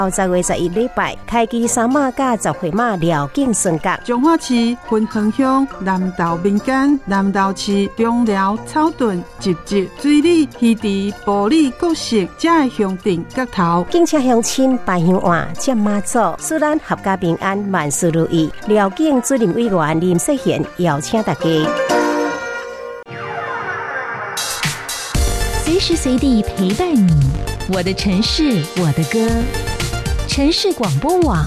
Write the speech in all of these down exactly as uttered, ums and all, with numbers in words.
十月十一礼拜开基三马甲十岁马辽境升格。 彰化市分塘乡南投民间南投市中寮草屯集集水里鱼池玻璃各式才会乡镇角头， 敬请乡亲拜香案接妈祖，祝咱合家平安，万事如意。辽境主任委员林世贤邀请大家随时随地陪伴你，我的城市我的歌。城市广播网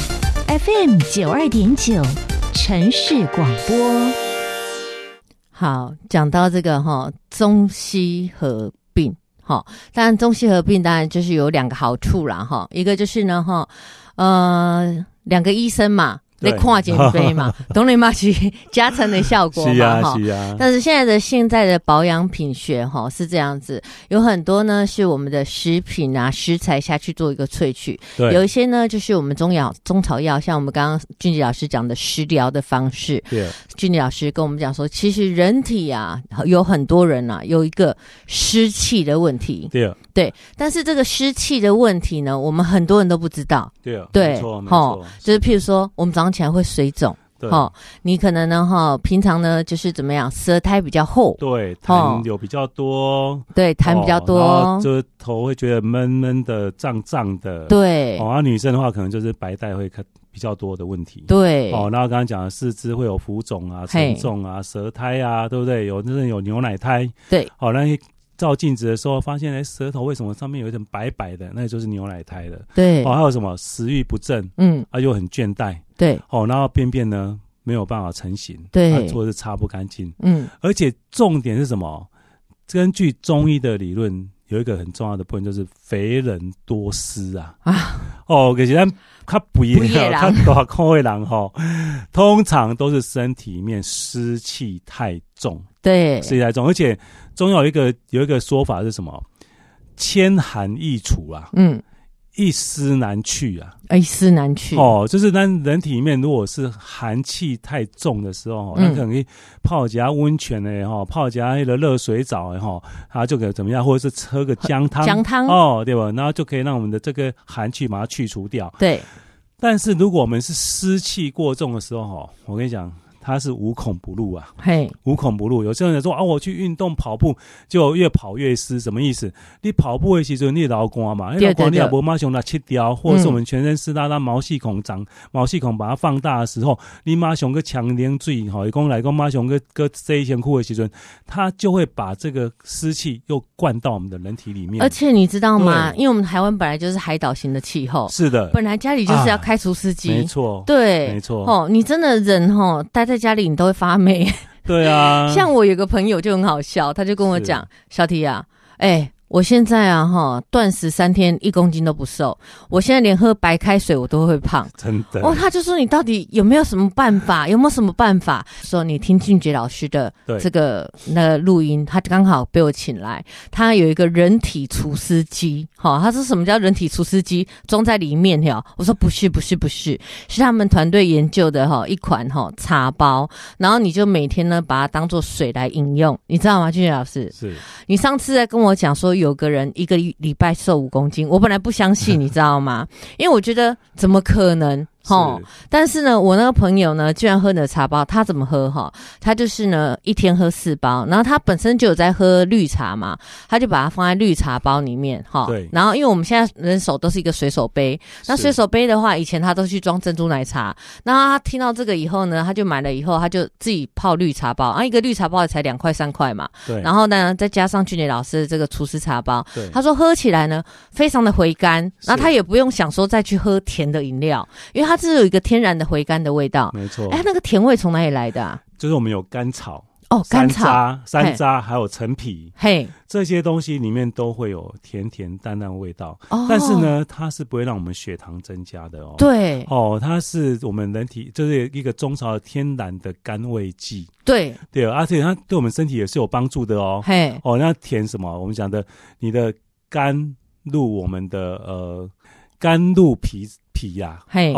F M 九二点九，城市广播。 好，讲到这个哈，中西合并哈，当然中西合并当然就是有两个好处啦哈，一个就是呢哈，呃，两个医生嘛。在看减肥嘛，懂你嘛？是加成的效果嘛？ 是啊，是啊。 但是现在的现在的保养品学哈是这样子，有很多呢是我们的食品啊食材下去做一个萃取， 对， 有一些呢就是我们中药中草药，像我们刚刚俊杰老师讲的食疗的方式。 对， 俊杰老师跟我们讲说，其实人体啊有很多人啊有一个湿气的问题。 对， 对，但是这个湿气的问题呢，我们很多人都不知道。 对， 对， 没错，没错， 就是譬如说我们早上起来会水肿，哦，你可能呢，哈，平常呢就是怎么样，舌苔比较厚， 对，痰有比较多， 对，痰比较多， 哦、就头会觉得闷闷的、胀胀的， 对。 哦，啊，女生的话可能就是白带会比较多的问题， 对。 哦，然后刚刚讲的四肢会有浮肿啊、沉重啊、舌苔啊，对不对？有真的有牛奶苔， 对。 哦，那照镜子的时候，发现哎，舌头为什么上面有一点白白的？那就是牛奶苔的。 对。 哦，还有什么食欲不振， 嗯， 啊，又很倦怠。 对。 哦，然后便便呢没有办法成型， 对， 啊、或者是擦不干净。 嗯， 而且重点是什么？根据中医的理论，有一个很重要的部分就是肥人多湿啊。啊，哦，可是咱较肥的、较大块的人哈，通常都是身体里面湿气太重。 对， 湿气太重，而且中药有一个有一个说法是什么？千寒易除啊，嗯，一湿难去啊， 一湿难去哦，就是咱人体里面如果是寒气太重的时候，那、嗯、可能泡一下温泉的哈，泡一下那个热水澡的哈，它就可以怎么样，或者是喝个姜汤， 姜汤哦，对吧？然后就可以让我们的这个寒气把它去除掉。 对， 但是如果我们是湿气过重的时候哈，我跟你讲。它是无孔不入啊，嘿，无孔不入。有些人说啊，我去运动跑步，就越跑越湿，什么意思？你跑步的时候你流汗嘛，流汗你也不马上来切掉，或者是我们全身湿哒哒，毛细孔长，毛细孔把它放大的时候，你马上个强凉水，哈，一讲来讲马上个个洗身躯的时候，它就会把这个湿气又灌到我们的人体里面。 而且你知道吗？因为我们台湾本来就是海岛型的气候， 是的， 本来家里就是要开除湿机， 啊、没错， 对， 没错。 哦，你真的人哦，待在家里你都会发霉。 对啊， 像我有个朋友就很好笑，他就跟我讲，小提啊，哎、欸。我现在啊哈，断食三天一公斤都不瘦，我现在连喝白开水我都会胖， 真的。 哦，他就说你到底有没有什么办法？有没有什么办法？说你听俊杰老师的这个那个录音，他刚好被我请来，他有一个人体除湿机，哈、哦，他说什么叫人体除湿机？装在里面哈，我说不是不是不是，是他们团队研究的哈一款哈茶包，然后你就每天呢把它当做水来饮用，你知道吗？俊杰老师， 是你上次在跟我讲说。有个人一个礼拜瘦五公斤，我本来不相信，你知道吗？因为我觉得怎么可能？齁，但是呢，我那个朋友呢，居然喝你的茶包，他怎么喝哈？他就是呢，一天喝四包，然后他本身就有在喝绿茶嘛，他就把它放在绿茶包里面哈。对。然后因为我们现在人手都是一个水手杯，那水手杯的话，以前他都去装珍珠奶茶。那他听到这个以后呢，他就买了以后，他就自己泡绿茶包啊，一个绿茶包才两块三块嘛。对。然后呢，再加上俊杰老师的这个厨师茶包，对，他说喝起来呢，非常的回甘，然后他也不用想说再去喝甜的饮料，因为它是有一个天然的回甘的味道， 没错。 哎，那个甜味从哪里来的啊？ 就是我们有甘草哦，甘草、 山楂，山楂还有陈皮， 嘿， 这些东西里面都会有甜甜淡淡的味道。哦，但是呢，它是不会让我们血糖增加的哦。对，哦，它是我们人体就是一个中草的天然的甘味剂。对对，而且它对我们身体也是有帮助的哦。嘿，哦，那甜什么？我们讲的，你的甘入我们的呃甘露皮皮呀、啊，嘿，哦。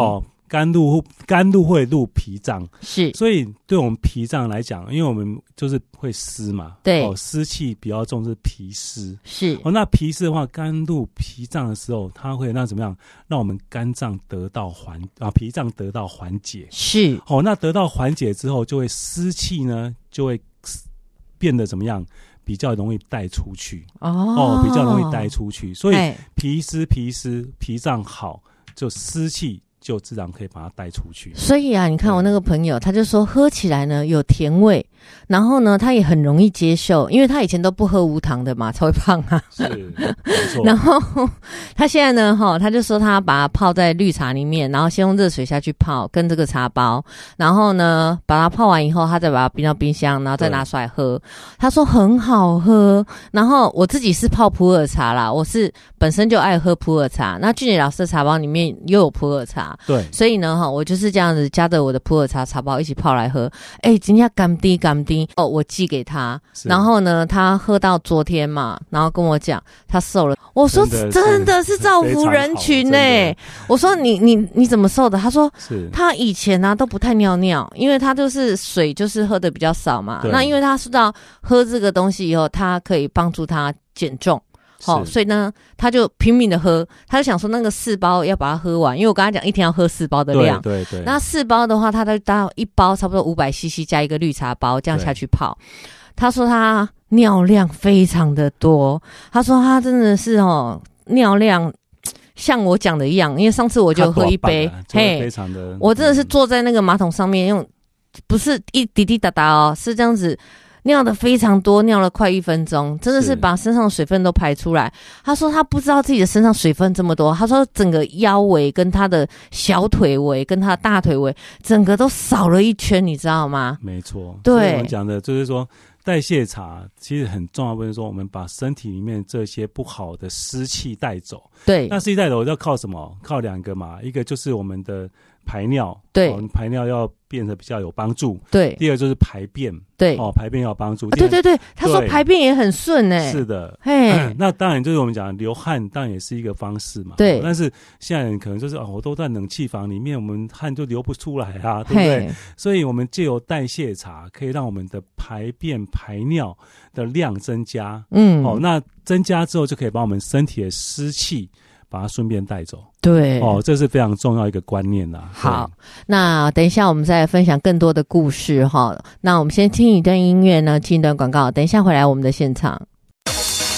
甘露甘露会入脾脏， 是， 所以对我们脾脏来讲，因为我们就是会湿嘛， 对， 哦，湿气比较重是脾湿， 是哦。那脾湿的话，甘露脾脏的时候，它会让怎么样？让我们肝脏得到缓啊，脾脏得到缓解， 是哦。那得到缓解之后，就会湿气呢就会变得怎么样？比较容易带出去哦，哦，比较容易带出去，所以脾湿脾湿脾脏好，就湿气就自然可以把它带出去。 所以啊，你看我那个朋友，他就说喝起来呢有甜味，然后呢他也很容易接受，因为他以前都不喝无糖的嘛，才会胖啊。 是，没错。 然后他现在呢，哈，他就说他把它泡在绿茶里面，然后先用热水下去泡，跟这个茶包，然后呢把它泡完以后，他再把它冰到冰箱，然后再拿出来喝。他说很好喝。然后我自己是泡普洱茶啦，我是本身就爱喝普洱茶，那俊杰老师的茶包里面又有普洱茶。 对， 所以呢，哈，我就是这样子加着我的普洱茶茶包一起泡来喝。哎，今天甘滴甘滴哦，我寄给他，然后呢，他喝到昨天嘛，然后跟我讲他瘦了。我说真的 是, 真的是造福人群呢、欸。我说你你你怎么瘦的？他说是他以前啊都不太尿尿，因为他就是水就是喝的比较少嘛。那因为他知道喝这个东西以后，他可以帮助他减重。好、哦，所以呢，他就拼命的喝，他就想说那个四包要把它喝完，因为我跟他讲一天要喝四包的量， 对对对。 那四包的话，他就搭一包差不多五百 C C 加一个绿茶包，这样下去泡。他说他尿量非常的多，他说他真的是哦尿量像我讲的一样，因为上次我就喝一杯， 嘿，非常的， 我真的是坐在那个马桶上面用，不是一滴滴答答哦，是这样子。尿的非常多，尿了快一分钟，真的是把身上的水分都排出来。他说他不知道自己的身上水分这么多，他说整个腰围跟他的小腿围跟他的大腿围整个都少了一圈，你知道吗？ 没错， 对， 我们讲的就是说代谢茶其实很重要，不是说我们把身体里面这些不好的湿气带走。 对， 那湿气带走要靠什么？靠两个嘛，一个就是我们的排尿， 对， 哦、排尿要变得比较有帮助。 对， 第二个就是排便， 对， 哦，排便要有帮助、 啊。对对对，他说排便也很顺哎、欸。 是的， 嘿、 嗯，那当然就是我们讲流汗，当然也是一个方式嘛。 对， 但是现在人可能就是哦，我都在冷气房里面，我们汗就流不出来啊，对不对？所以我们借由代谢茶，可以让我们的排便排尿的量增加。嗯，哦，那增加之后就可以把我们身体的湿气把它顺便带走。 对， 哦，这是非常重要一个观念啦。 好，那等一下我们再来分享更多的故事哈。那我们先听一段音乐呢，听一段广告，等一下回来我们的现场。